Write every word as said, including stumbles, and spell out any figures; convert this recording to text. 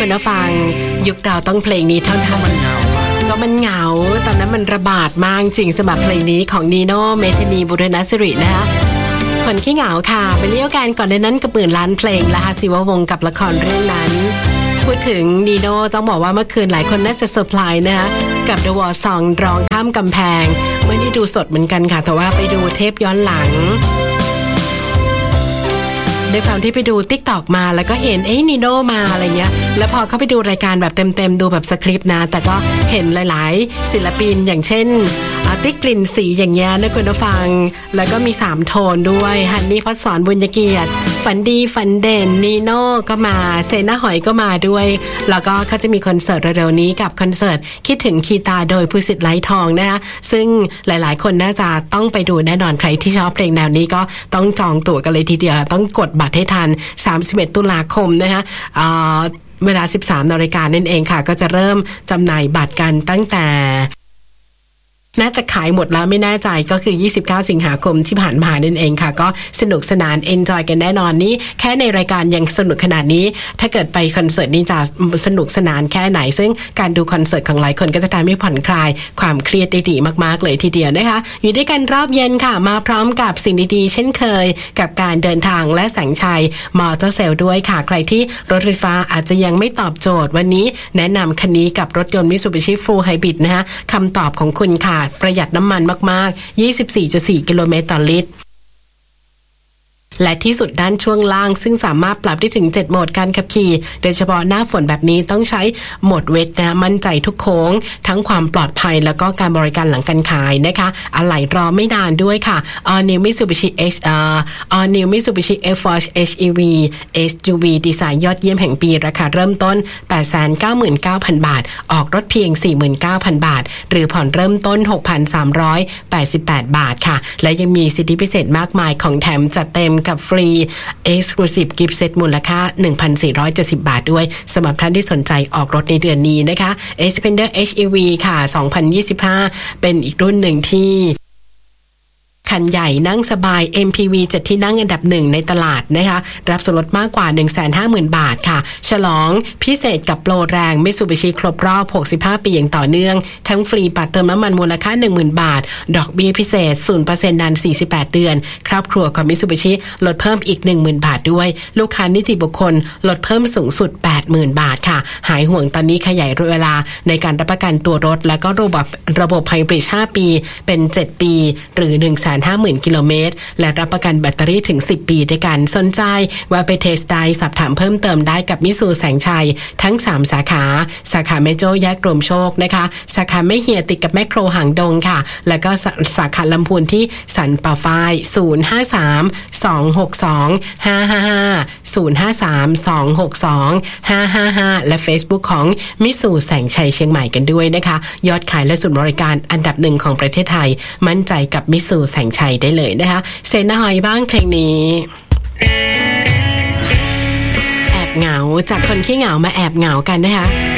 คุณผู้ฟังยุคเราต้องเพลงนี้เท่านั้นมันเหงาก็มันเหงาตอนนั้นมันระบาดมากจริงสำหรับเพลงนี้ของนีโน่เมธานีบุรณสิรินะคะคนขี้เหงาค่ะเป็นเรื่องการก่อนในนั้นกับหมื่นล้านเพลงและศิววงศ์กับละครเรื่องนั้นพูดถึงนีโน่ต้องบอกว่าเมื่อคืนหลายคนน่าจะเซอร์ไพรส์นะคะกับ The War Song ร้องข้ามกำแพงไม่ได้ดูสดเหมือนกันค่ะแต่ว่าไปดูเทปย้อนหลังด้วยความที่ไปดู TikTok มาแล้วก็เห็นเอ้ยนีโน่มาอะไรเงี้ยแล้วพอเข้าไปดูรายการแบบเต็มๆดูแบบสคริปต์นะแต่ก็เห็นหลายๆศิลปินอย่างเช่นติ๊กกลิ่นสีอย่างเงี้ยนะคุณผู้ฟังแล้วก็มีสามโทนด้วยฮันนี่พัชสรบุญเกียรติฝันดีฝันเด่นนีโน่ก็มาเซน่าหอยก็มาด้วยแล้วก็เขาจะมีคอนเสิร์ตเร็วๆนี้กับคอนเสิร์ตคิดถึงคีตาโดยภูสิทธิ์ไร้ทองนะคะซึ่งหลายๆคนน่าจะต้องไปดูแน่นอนใครที่ชอบเพลงแนวนี้ก็ต้องจองตั๋วกันเลยทีเดียวต้องกดบัตรให้ทันสามสิบเอ็ดตุลาคมนะคะเอ่อเวลา สิบสามนาฬิกา นนั่นเองค่ะก็จะเริ่มจำหน่ายบัตรกันตั้งแต่น่าจะขายหมดแล้วไม่แน่ใจก็คือยี่สิบเก้าสิงหาคมที่ผ่านมานั่นเองค่ะก็สนุกสนานเอนจอยกันแน่นอนนี้แค่ในรายการยังสนุกขนาดนี้ถ้าเกิดไปคอนเสิร์ตนี้จะสนุกสนานแค่ไหนซึ่งการดูคอนเสิร์ตของหลายคนก็จะทำให้ผ่อนคลายความเครียดได้ดีมากๆเลยทีเดียวนะคะอยู่ด้วยกันรอบเย็นค่ะมาพร้อมกับสิ่งดีๆเช่นเคยกับการเดินทางและแสงชัยมอเตอร์เซลด้วยค่ะใครที่รถไฟฟ้าอาจจะยังไม่ตอบโจทย์วันนี้แนะนำคันนี้กับรถยนต์ Mitsubishi Full Hybrid นะคะคำตอบของคุณค่ะประหยัดน้ำมันมากๆ ยี่สิบสี่จุดสี่ กิโลเมตรต่อลิตรและที่สุดด้านช่วงล่างซึ่งสามารถปรับได้ถึงเจ็ดโหมดการขับขี่โดยเฉพาะหน้าฝนแบบนี้ต้องใช้โหมดเวทนะมั่นใจทุกโค้งทั้งความปลอดภัยแล้วก็การบริการหลังการขายนะคะอะไหล่รอไม่นานด้วยค่ะ All New Mitsubishi X เอ่อ All New Mitsubishi X-Force เอช อี วี เอส ยู วี ดีไซน์ยอดเยี่ยมแห่งปีราคาเริ่มต้น แปดแสนเก้าหมื่นเก้าพัน บาทออกรถเพียง สี่หมื่นเก้าพัน บาทหรือผ่อนเริ่มต้น หกพันสามร้อยแปดสิบแปด บาทค่ะและยังมีสิทธิพิเศษมากมายของแถมจัดเต็มกับฟรี Exclusive Gift Set มูลค่า หนึ่งพันสี่ร้อยเจ็ดสิบ บาทด้วยสำหรับท่านที่สนใจออกรถในเดือนนี้นะคะ Xpander เอช อี วี ค่ะสองพันยี่สิบห้าเป็นอีกรุ่นหนึ่งที่คันใหญ่นั่งสบาย เอ็ม พี วี เจ็ด ที่นั่งอันดับหนึ่งในตลาดนะคะรับส่วนลดมากกว่า หนึ่งแสนห้าหมื่น บาทค่ะฉลองพิเศษกับโปรแรง Mitsubishi ครบรอบหกสิบห้าปีอย่างต่อเนื่องทั้งฟรีบัตรเติมน้ำมันมูลค่า หนึ่งหมื่น บาทดอกเบี้ยพิเศษ ศูนย์เปอร์เซ็นต์ นานสี่สิบแปดเดือนครอบครัวของ Mitsubishi ลดเพิ่มอีก หนึ่งหมื่น บาทด้วยลูกค้านิติบุคคลลดเพิ่มสูงสุด แปดหมื่น บาทค่ะหายห่วงตอนนี้ขยายเวลาในการรับประกันตัวรถและก็ระบบระบบไฮบริดห้าปีเป็นเจ็ดปีหรือ หนึ่งแสนห้าหมื่น กิโลเมตรและรับประกันแบตเตอรี่ถึงสิบปีด้วยกันสนใจว่าไปเทสไดร์สอบถามเพิ่มเติมได้กับมิสูแสงชัยทั้งสามสาขาสาขาแม่โจ้แยกรวมโชคนะคะสาขาแม่เหียติดกับแมคโครหางดงค่ะแล้วก็สาขาลำพูนที่สันป่าฝ้ายศูนย์ ห้า สาม สอง หก สอง ห้า ห้า ห้า ศูนย์ ห้า สาม สอง หก สอง ห้า ห้า ห้าและ Facebook ของมิสูแสงชัยเชียงใหม่กันด้วยนะคะยอดขายและศูนย์บริการอันดับหนึ่งของประเทศไทยมั่นใจกับมิสูแสงชัยได้เลยนะคะเซน่าหอยบ้างเพลงนี้แอบเหงาจากคนขี้เหงามาแอบเหงากันนะคะ